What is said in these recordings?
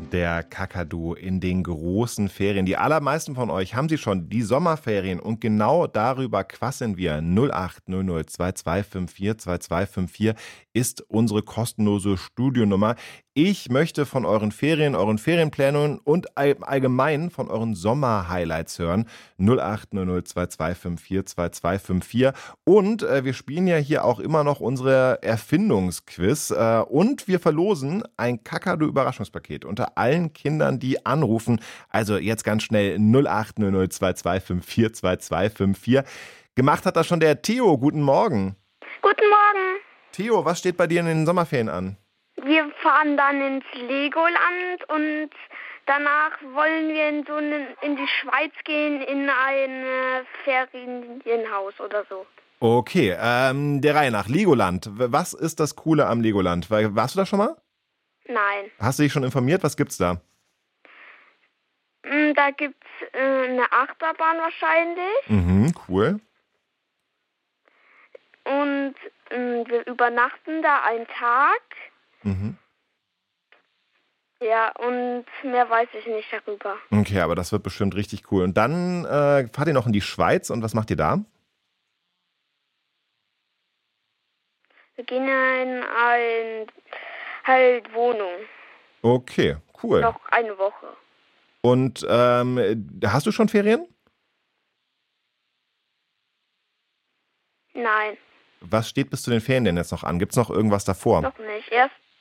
Der Kakadu in den großen Ferien. Die allermeisten von euch haben sie schon, die Sommerferien. Und genau darüber quasseln wir. 0800 2254 2254 ist unsere kostenlose Studionummer. Ich möchte von euren Ferien, euren Ferienplanungen und allgemein von euren Sommerhighlights hören. 0800 2254 2254. Und wir spielen ja hier auch immer noch unsere Erfindungsquiz. Und wir verlosen ein Kakadu-Überraschungspaket unter allen Kindern, die anrufen. Also jetzt ganz schnell 0800 2254 2254. Gemacht hat das schon der Theo. Guten Morgen. Guten Morgen. Theo, was steht bei dir in den Sommerferien an? Wir fahren dann ins Legoland und danach wollen wir in die Schweiz gehen, in ein Ferienhaus oder so. Okay, der Reihe nach. Legoland. Was ist das Coole am Legoland? Warst du da schon mal? Nein. Hast du dich schon informiert? Was gibt's da? Da gibt's eine Achterbahn wahrscheinlich. Mhm, cool. Und wir übernachten da einen Tag. Mhm. Ja, und mehr weiß ich nicht darüber. Okay, aber das wird bestimmt richtig cool. Und dann fahrt ihr noch in die Schweiz und was macht ihr da? Wir gehen in eine Wohnung. Okay, cool. Noch eine Woche. Und hast du schon Ferien? Nein. Was steht bis zu den Ferien denn jetzt noch an? Gibt's noch irgendwas davor? Noch nicht.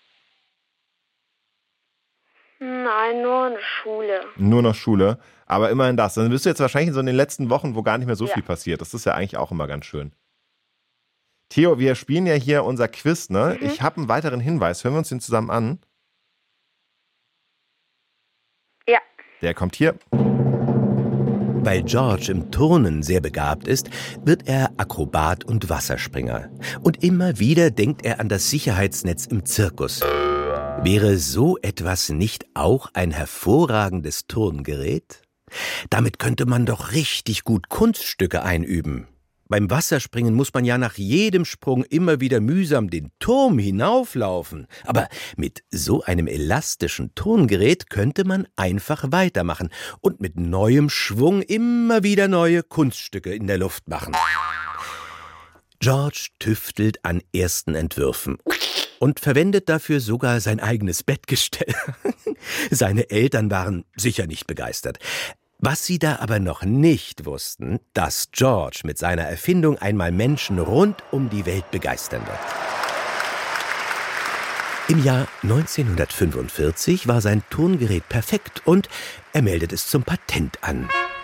Nein, nur eine Schule. Nur noch Schule, aber immerhin das. Dann bist du jetzt wahrscheinlich so in den letzten Wochen, wo gar nicht mehr so Ja. viel passiert. Das ist ja eigentlich auch immer ganz schön. Theo, wir spielen ja hier unser Quiz, ne? Mhm. Ich habe einen weiteren Hinweis. Hören wir uns den zusammen an? Ja. Der kommt hier. Weil George im Turnen sehr begabt ist, wird er Akrobat und Wasserspringer. Und immer wieder denkt er an das Sicherheitsnetz im Zirkus. Wäre so etwas nicht auch ein hervorragendes Turngerät? Damit könnte man doch richtig gut Kunststücke einüben. Beim Wasserspringen muss man ja nach jedem Sprung immer wieder mühsam den Turm hinauflaufen. Aber mit so einem elastischen Turngerät könnte man einfach weitermachen und mit neuem Schwung immer wieder neue Kunststücke in der Luft machen. George tüftelt an ersten Entwürfen und verwendet dafür sogar sein eigenes Bettgestell. Seine Eltern waren sicher nicht begeistert. Was sie da aber noch nicht wussten, dass George mit seiner Erfindung einmal Menschen rund um die Welt begeistern wird. Im Jahr 1945 war sein Turngerät perfekt und er meldet es zum Patent an.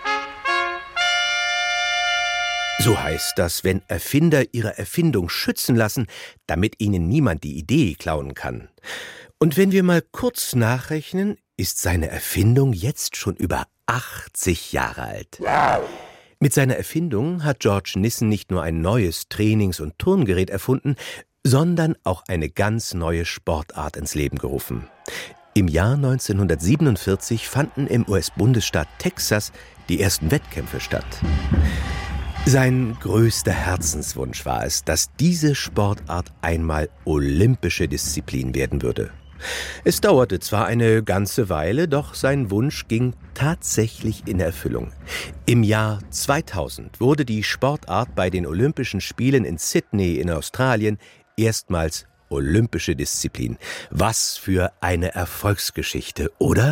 So heißt das, wenn Erfinder ihre Erfindung schützen lassen, damit ihnen niemand die Idee klauen kann. Und wenn wir mal kurz nachrechnen, ist seine Erfindung jetzt schon über 80 Jahre alt. Wow. Mit seiner Erfindung hat George Nissen nicht nur ein neues Trainings- und Turngerät erfunden, sondern auch eine ganz neue Sportart ins Leben gerufen. Im Jahr 1947 fanden im US-Bundesstaat Texas die ersten Wettkämpfe statt. Sein größter Herzenswunsch war es, dass diese Sportart einmal olympische Disziplin werden würde. Es dauerte zwar eine ganze Weile, doch sein Wunsch ging tatsächlich in Erfüllung. Im Jahr 2000 wurde die Sportart bei den Olympischen Spielen in Sydney in Australien erstmals olympische Disziplin. Was für eine Erfolgsgeschichte, oder?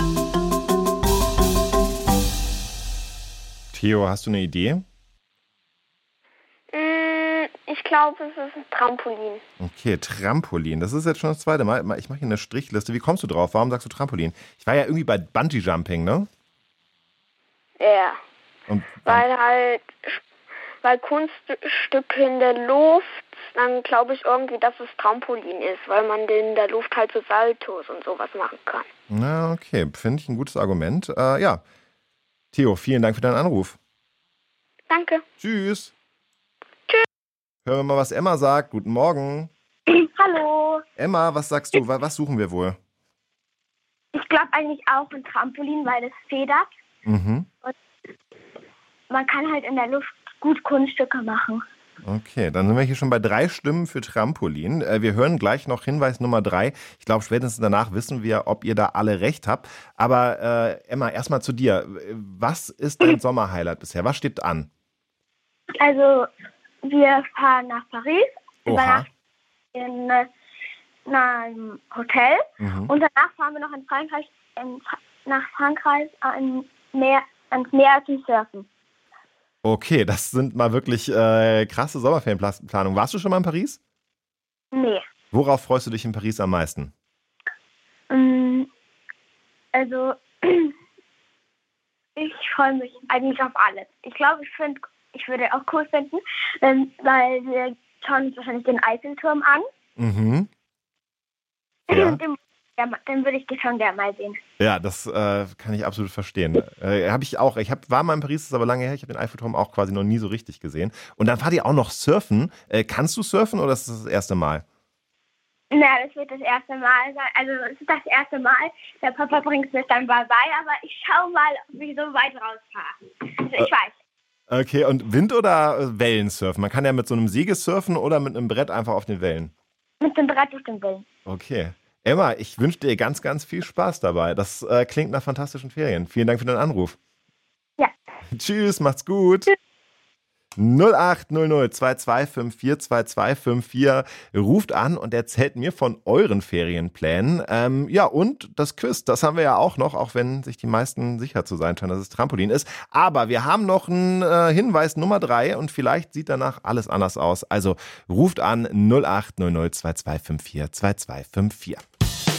Theo, hast du eine Idee? Ich glaube, es ist ein Trampolin. Okay, Trampolin. Das ist jetzt schon das zweite Mal. Ich mache hier eine Strichliste. Wie kommst du drauf? Warum sagst du Trampolin? Ich war ja irgendwie bei Bungee-Jumping, ne? Ja. Und Weil Kunststücke in der Luft, dann glaube ich irgendwie, dass es Trampolin ist, weil man in der Luft halt so Saltos und sowas machen kann. Na, okay. Finde ich ein gutes Argument. Ja. Theo, vielen Dank für deinen Anruf. Danke. Tschüss. Hören wir mal, was Emma sagt. Guten Morgen. Hallo. Emma, was sagst du? Was suchen wir wohl? Ich glaube eigentlich auch ein Trampolin, weil es federt. Mhm. Und man kann halt in der Luft gut Kunststücke machen. Okay, dann sind wir hier schon bei 3 Stimmen für Trampolin. Wir hören gleich noch Hinweis Nummer 3. Ich glaube, spätestens danach wissen wir, ob ihr da alle recht habt. Aber Emma, erstmal zu dir. Was ist dein Sommerhighlight bisher? Was steht an? Also, wir fahren nach Paris, Oha. übernachten in einem Hotel und danach fahren wir noch in Frankreich, nach Frankreich ans Meer zum Surfen. Okay, das sind mal wirklich krasse Sommerferienplanungen. Warst du schon mal in Paris? Nee. Worauf freust du dich in Paris am meisten? Also, ich freue mich eigentlich auf alles. Ich glaube, ich würde auch cool finden, weil wir schauen uns wahrscheinlich den Eiffelturm an. Mhm. Ja. Den würde ich schon gerne mal sehen. Ja, das kann ich absolut verstehen. Habe ich auch. War mal in Paris, das ist aber lange her. Ich habe den Eiffelturm auch quasi noch nie so richtig gesehen. Und dann fahrt ihr auch noch surfen. Kannst du surfen oder ist das das erste Mal? Na, das wird das erste Mal sein. Also, es ist das erste Mal. Der Papa bringt mich dann bei, aber ich schaue mal, wie ich so weit rausfahre. Also, ich weiß. Okay, und Wind- oder Wellensurfen? Man kann ja mit so einem Segel surfen oder mit einem Brett einfach auf den Wellen. Mit dem Brett auf den Wellen. Okay. Emma, ich wünsche dir ganz, ganz viel Spaß dabei. Das klingt nach fantastischen Ferien. Vielen Dank für deinen Anruf. Ja. Tschüss, macht's gut. 0800 2254 2254 ruft an und erzählt mir von euren Ferienplänen. Ja, und das Quiz, das haben wir ja auch noch, auch wenn sich die meisten sicher zu sein scheinen, dass es Trampolin ist. Aber wir haben noch einen Hinweis Nummer 3 und vielleicht sieht danach alles anders aus. Also ruft an 0800 2254 2254.